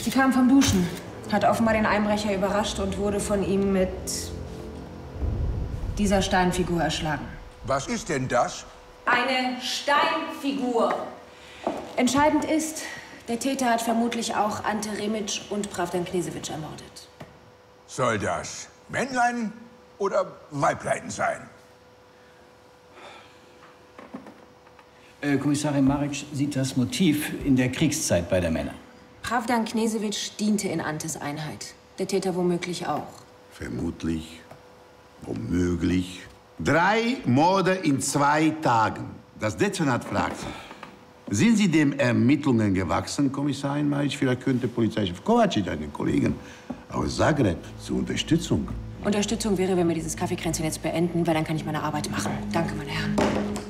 Sie kam vom Duschen, hat offenbar den Einbrecher überrascht und wurde von ihm mit dieser Steinfigur erschlagen. Was ist denn das? Eine Steinfigur. Entscheidend ist, der Täter hat vermutlich auch Ante Remic und Pravdan Knežević ermordet. Soll das Männlein oder Weiblein sein? Kommissarin Maric sieht das Motiv in der Kriegszeit bei der Männer. Pravdan Knežević diente in Antes Einheit. Der Täter womöglich auch. Vermutlich, womöglich. 3 Morde in 2 Tagen. Das Dezernat fragt Sie. Sind Sie den Ermittlungen gewachsen, Kommissarin Maric? Vielleicht könnte Polizeichef Kovacic einen Kollegen aus Zagreb zur Unterstützung. Unterstützung wäre, wenn wir dieses Kaffeekränzchen jetzt beenden, weil dann kann ich meine Arbeit machen. Danke, meine Herren.